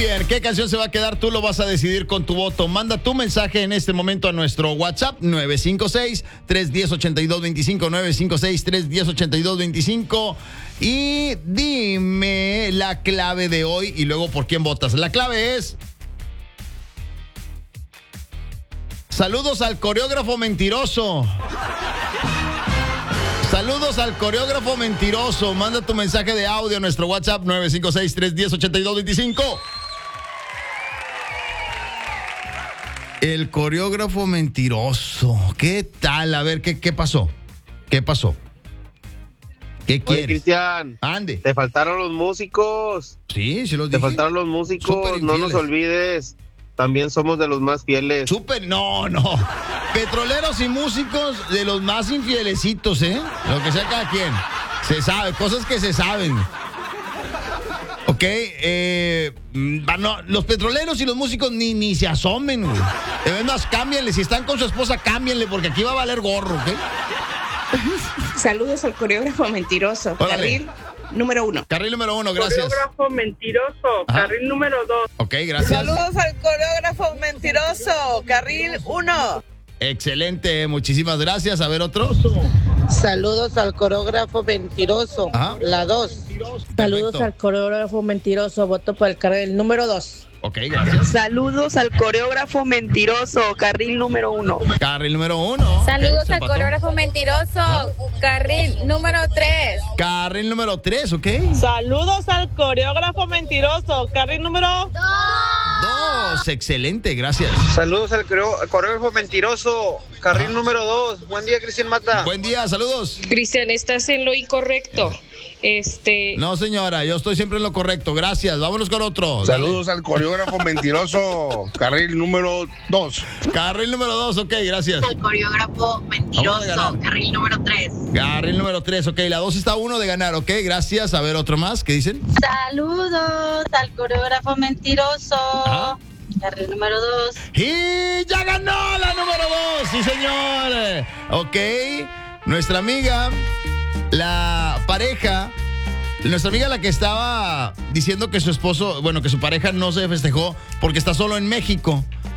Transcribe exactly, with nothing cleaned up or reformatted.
bien, ¿qué canción se va a quedar? Tú lo vas a decidir con tu voto. Manda tu mensaje en este momento a nuestro WhatsApp nueve cinco seis, tres uno cero, ocho dos dos cinco, nueve cinco seis, tres uno cero, ocho dos dos cinco y dime la clave de hoy y luego por quién votas. La clave es... Saludos al coreógrafo mentiroso. Saludos al coreógrafo mentiroso. Manda tu mensaje de audio a nuestro WhatsApp nueve cinco seis, tres uno cero, ocho dos dos cinco. El coreógrafo mentiroso. ¿Qué tal? A ver, ¿qué, qué pasó? ¿Qué pasó? ¿Qué quieres? Oye, Cristian. Ande. Te faltaron los músicos. Sí, sí los Te dije. faltaron los músicos. Súper No nos infieles. olvides. También somos de los más fieles. Súper, no, no. Petroleros y músicos de los más infielecitos, ¿eh? Lo que sea cada quien. Se sabe, cosas que se saben. Ok, eh, no, los petroleros y los músicos ni, ni se asomen, güey. De más, cámbienle. Si están con su esposa, cámbienle, porque aquí va a valer gorro, ¿ok? Saludos al coreógrafo mentiroso. Órale. Carril número uno. Carril número uno, gracias. Coreógrafo mentiroso, Ajá. carril número dos. Ok, gracias. Saludos al coreógrafo mentiroso, carril uno. Excelente, muchísimas gracias. A ver, otro. Saludos al coreógrafo mentiroso. Ajá. La dos. Saludos Perfecto. al coreógrafo mentiroso, voto por el carril número dos. Ok, gracias. Saludos al coreógrafo mentiroso, carril número uno. Carril número uno. Saludos Ok, se al empató. coreógrafo mentiroso, carril número tres. Carril número tres, ¿ok? Saludos al coreógrafo mentiroso, carril número Dos, excelente, gracias. Saludos al coreo- coreógrafo mentiroso. Carril número dos. Buen día, Cristian Mata. Buen día, saludos. Cristian, estás en lo incorrecto. Este, No, señora, yo estoy siempre en lo correcto, gracias. Vámonos con otro. Saludos al coreógrafo mentiroso, carril número dos. Dale. Carril número dos, ok, gracias. Al coreógrafo Vamos a ganar. carril número tres. Carril número tres, ok, la dos está a uno de ganar, ok, gracias. A ver, otro más, ¿qué dicen? Saludos al coreógrafo mentiroso, Ajá. carril número dos. Y ya ganó la número dos, sí, señor. Ok, nuestra amiga, la pareja, nuestra amiga la que estaba diciendo que su esposo, bueno, que su pareja no se festejó porque está solo en México.